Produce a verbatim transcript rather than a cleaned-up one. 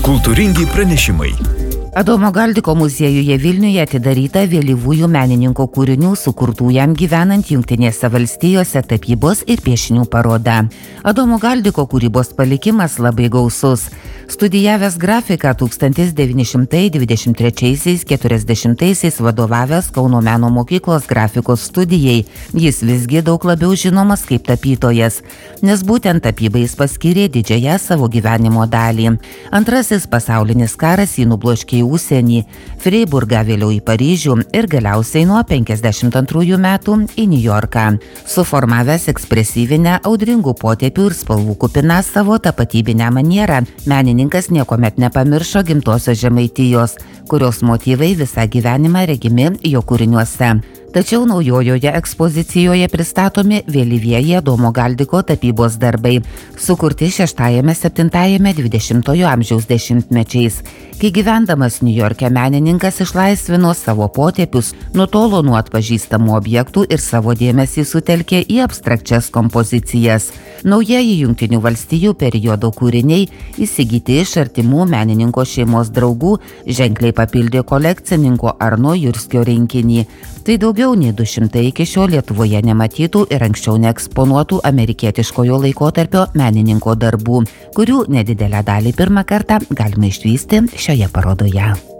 Kultūringi pranešimai. Adomo Galdiko muziejuje Vilniuje atidaryta vėlyvųjų menininko kūrinių sukurtų jam gyvenant Jungtinėse valstijose tapybos ir piešinių paroda. Adomo Galdiko kūrybos palikimas labai gausus. Studijavęs grafiką tūkstantis devyni šimtai dvidešimt trečiaisiais keturiasdešimtaisiais vadovavęs Kauno meno mokyklos grafikos studijai, jis visgi daug labiau žinomas kaip tapytojas, nes būtent tapybai jis paskyrė didžiąją savo gyvenimo dalį. Antrasis pasaulinis karas jį nubloškė į užsienį, Freiburgą, vėliau į Paryžių ir galiausiai nuo penkiasdešimt antrųjų metų į Niujorką. Suformavęs ekspresyvinę, audringų potėpių ir spalvų kupiną savo tapatybinę manierą, menininkas niekuomet nepamiršo gimtosios Žemaitijos, kurios motyvai visą gyvenimą regimi jo kūriniuose. Tačiau naujojoje ekspozicijoje pristatomi vėlyvieji Adomo Galdiko tapybos darbai, sukurti šeštajame septintajame dvidešimtojo amžiaus dešimtmečiais. Kai gyvendamas Niujorke menininkas išlaisvino savo potėpius, nutolo nuo atpažįstamų objektų ir savo dėmesį sutelkė į abstrakčias kompozicijas. Naujieji Jungtinių valstijų periodo kūriniai, įsigyti iš artimų menininko šeimos draugų, ženkliai papildė kolekcininko Arno Jurskio rinkinį. Tai daugiau nei du šimtai iki šiol Lietuvoje nematytų ir anksčiau neeksponuotų amerikietiškojo laikotarpio menininko darbų, kurių nedidelę dalį pirmą kartą galima išvysti šioje parodoje.